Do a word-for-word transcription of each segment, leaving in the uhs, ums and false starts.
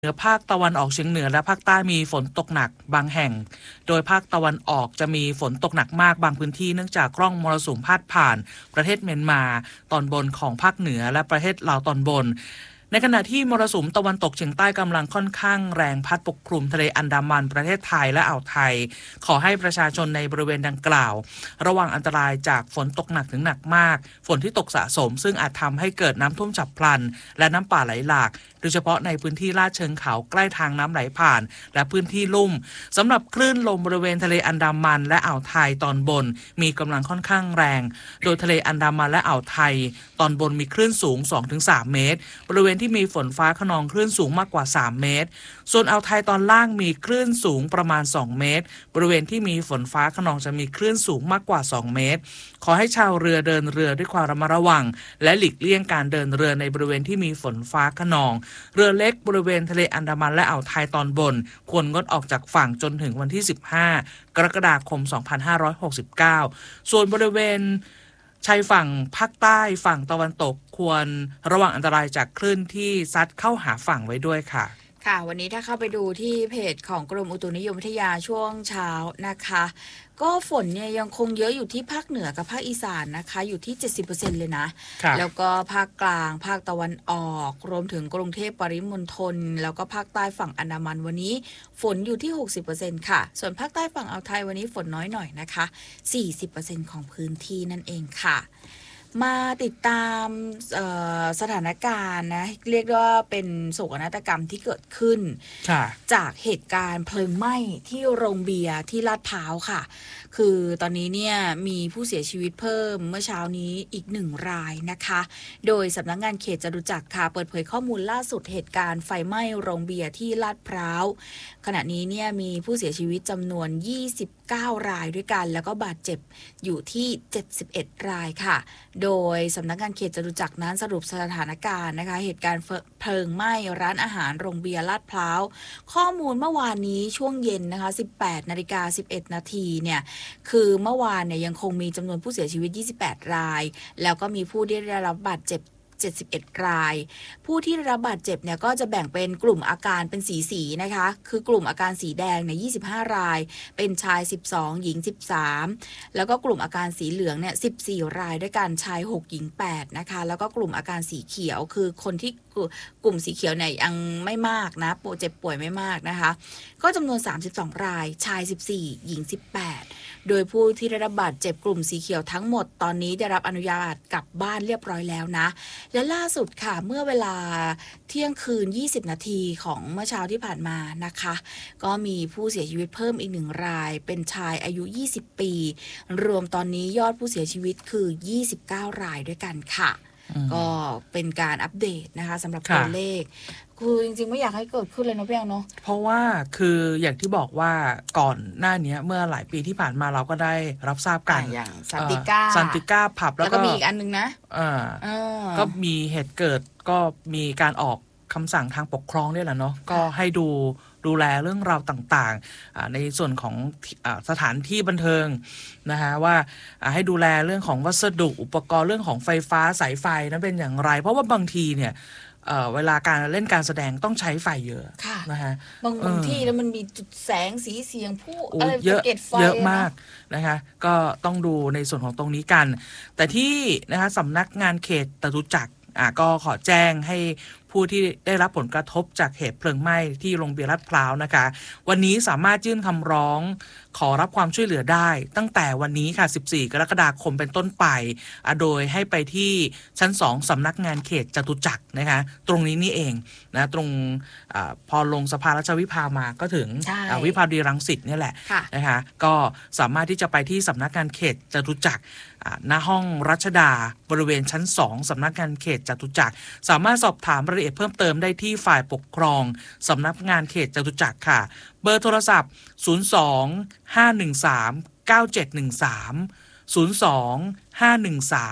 เหนือภาคตะวันออกเฉียงเหนือและภาคใต้มีฝนตกหนักบางแห่งโดยภาคตะวันออกจะมีฝนตกหนักมากบางพื้นที่เนื่องจากร่องมรสุมพาดผ่านประเทศเมียนมาตอนบนของภาคเหนือและประเทศลาวตอนบนในขณะที่มรสุมตะวันตกเฉียงใต้กำลังค่อนข้างแรงพัดปกคลุมทะเลอันดามันประเทศไทยและอ่าวไทยขอให้ประชาชนในบริเวณดังกล่าวระวังอันตรายจากฝนตกหนักถึงหนักมากฝนที่ตกสะสมซึ่งอาจทำให้เกิดน้ำท่วมฉับพลันและน้ำป่าไหลหลากโดยเฉพาะในพื้นที่ลาดเชิงเขาใกล้ทางน้ำไหลผ่านและพื้นที่ลุ่มสำหรับคลื่นลมบริเวณทะเลอันดามันและอ่าวไทยตอนบนมีกำลังค่อนข้างแรงโดยทะเลอันดามันและอ่าวไทยตอนบนมีคลื่นสูง สองถึงสาม เมตรบริเวณที่มีฝนฟ้าคะนองคลื่นสูงมากกว่าสามเมตรส่วนอ่าวไทยตอนล่างมีคลื่นสูงประมาณสองเมตรบริเวณที่มีฝนฟ้าคะนองจะมีคลื่นสูงมากกว่าสองเมตรขอให้ชาวเรือเดินเรือด้วยความระมัดระวังและหลีกเลี่ยงการเดินเรือในบริเวณที่มีฝนฟ้าคะนองเรือเล็กบริเวณทะเลอันดามันและอ่าวไทยตอนบนควรงดออกจากฝั่งจนถึงวันที่สิบห้ากรกฎาคมสองพันห้าร้อยหกสิบเก้าส่วนบริเวณชายฝั่งภาคใต้ฝั่งตะวันตกควรระวังอันตรายจากคลื่นที่ซัดเข้าหาฝั่งไว้ด้วยค่ะค่ะวันนี้ถ้าเข้าไปดูที่เพจของกรมอุตุนิยมวิทยาช่วงเช้านะคะก็ฝนเนี่ยยังคงเยอะอยู่ที่ภาคเหนือกับภาคอีสานนะคะอยู่ที่ เจ็ดสิบเปอร์เซ็นต์ เลยนะแล้วก็ภาคกลางภาคตะวันออกรวมถึงกรุงเทพปริมณฑลแล้วก็ภาคใต้ฝั่งอันดามันวันนี้ฝนอยู่ที่ หกสิบเปอร์เซ็นต์ ค่ะส่วนภาคใต้ฝั่งอ่าวไทยวันนี้ฝนน้อยหน่อยนะคะ สี่สิบเปอร์เซ็นต์ ของพื้นที่นั่นเองค่ะมาติดตามสถานการณ์นะเรียกว่าเป็นโศกนาฏกรรมที่เกิดขึ้นจากเหตุการณ์เพลิงไหม้ที่โรงเบียร์ที่ลาดพร้าวค่ะคือตอนนี้เนี่ยมีผู้เสียชีวิตเพิ่มเมื่อเช้านี้อีกหนึ่งรายนะคะโดยสำนักงานเขตจตุจักรค่ะเปิดเผยข้อมูลล่าสุดเหตุการณ์ไฟไหม้โรงเบียร์ที่ลาดพร้าวขณะนี้เนี่ยมีผู้เสียชีวิตจำนวนยี่สิบเก้ารายด้วยกันแล้วก็บาดเจ็บอยู่ที่เจ็ดสิบเอ็ดรายค่ะโดยสำนักงานเขตจตุจักรนั้นสรุปสถานการณ์นะคะเหตุการณ์เพลิงไหม้ร้านอาหารโรงเบียร์ลาดพร้าวข้อมูลเมื่อวานนี้ช่วงเย็นนะคะ สิบแปดนาฬิกาสิบเอ็ดนาทีเนี่ยคือเมื่อวานเนี่ยยังคงมีจำนวนผู้เสียชีวิตยี่สิบแปดรายแล้วก็มีผู้ที่ได้รับบาดเจ็บเจ็ดสิบเอ็ดรายผู้ที่ได้รับบาดเจ็บเนี่ยก็จะแบ่งเป็นกลุ่มอาการเป็นสีๆนะคะคือกลุ่มอาการสีแดงเนี่ยยี่สิบห้ารายเป็นชายสิบสองหญิงสิบสามแล้วก็กลุ่มอาการสีเหลืองเนี่ยสิบสี่รายด้วยกันชายหกหญิงแปดนะคะแล้วก็กลุ่มอาการสีเขียวคือคนที่กลุ่มสีเขียวเนี่ยยังไม่มากนะป่วยเจ็บป่วยไม่มากนะคะก็จำนวนสามสิบสองรายชายสิบสี่หญิงสิบแปดโดยผู้ที่ได้รับบาดเจ็บกลุ่มสีเขียวทั้งหมดตอนนี้ได้รับอนุญาตกลับบ้านเรียบร้อยแล้วนะและล่าสุดค่ะเมื่อเวลาเที่ยงคืนยี่สิบนาทีของเมื่อเช้าที่ผ่านมานะคะก็มีผู้เสียชีวิตเพิ่มอีกหนึ่งรายเป็นชายอายุยี่สิบปีรวมตอนนี้ยอดผู้เสียชีวิตคือยี่สิบเก้ารายด้วยกันค่ะก็เป็นการอัปเดตนะคะสำหรับตัวเลขคือจริงๆไม่อยากให้เกิดขึ้นเลยนะพี่อังเนาะเพราะว่าคืออย่างที่บอกว่าก่อนหน้านี้เมื่อหลายปีที่ผ่านมาเราก็ได้รับทราบกันอย่างซันติก้าซันติก้าผับแล้วก็มีอีกอันนึงนะก็มีเหตุเกิดก็มีการออกคำสั่งทางปกครองด้วยแหละเนาะก็ให้ดูดูแลเรื่องราวต่างๆในส่วนของสถานที่บันเทิงนะคะว่าให้ดูแลเรื่องของวัสดุอุปกรณ์เรื่องของไฟฟ้าสายไฟนั้นเป็นอย่างไรเพราะว่าบางทีเนี่ยเอ่อเวลาการเล่นการแสดงต้องใช้ไฟเยอะนะคะบางบางที่แล้วมันมีจุดแสงสีเสียงผู้อะไรเยอะเยอะมากนะคะก็ต้องดูในส่วนของตรงนี้กันแต่ที่นะคะสำนักงานเขตจตุจักรอ่ะก็ขอแจ้งให้ผู้ที่ได้รับผลกระทบจากเหตุเพลิงไหม้ที่โรงเบียร์ลาดพร้าวนะคะวันนี้สามารถยื่นคำร้องขอรับความช่วยเหลือได้ตั้งแต่วันนี้ค่ะสิบสี่กรกฎาคมเป็นต้นไปโดยให้ไปที่ชั้นสองสำนักงานเขตจตุจักรนะคะตรงนี้นี่เองนะตรงอพอลงสะพานราชวิภามาก็ถึงวิภาวดีรังสิตนี่แหละนะคะก็สามารถที่จะไปที่สำนักงานเขตจตุจักรหน้าห้องรัชดาบริเวณชั้นสองสำนักงานเขตจตุจักรสามารถสอบถามรายละเอียดเพิ่มเติมได้ที่ฝ่ายปกครองสำนักงานเขตจตุจักรค่ะเบอร์โทรศัพท์ศูนย์ สอง ห้า หนึ่ง สาม เก้า เจ็ด หนึ่ง สาม ศูนย์ สอง ห้า หนึ่ง สาม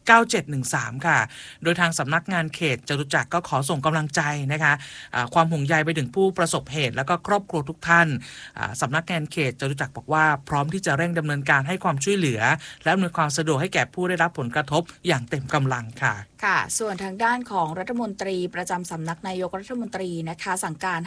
เก้าเจ็ดหนึ่งสามค่ะโดยทางสำนักงานเขตจตุจักรก็ขอส่งกำลังใจนะคะความห่วงใยไปถึงผู้ประสบเหตุแล้วก็ครอบครัวทุกท่านสำนักงานเขตจตุจักรบอกว่าพร้อมที่จะเร่งดำเนินการให้ความช่วยเหลือและอำนวยความสะดวกให้แก่ผู้ได้รับผลกระทบอย่างเต็มกำลังค่ะค่ะส่วนทางด้านของรัฐมนตรีประจำสำนักนายกรัฐมนตรีนะคะสั่งการ